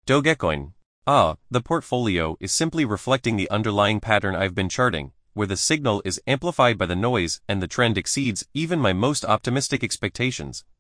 Dogecoin. The portfolio is simply reflecting the underlying pattern I've been charting, where the signal is amplified by the noise and the trend exceeds even my most optimistic expectations.